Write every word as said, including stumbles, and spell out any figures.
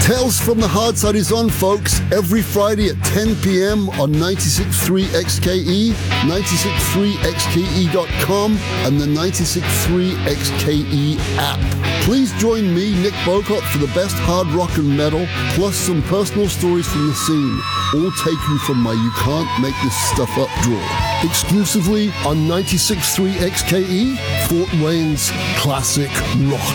Tales from the Hard Side is on, folks, every Friday at ten p.m. on ninety-six point three X K E, ninety-six point three X K E dot com, and the ninety-six point three X K E app. Please join me, Nick Bocott, for the best hard rock and metal, plus some personal stories from the scene, all taken from my You Can't Make This Stuff Up drawer. Exclusively on ninety-six point three X K E, Fort Wayne's classic rock.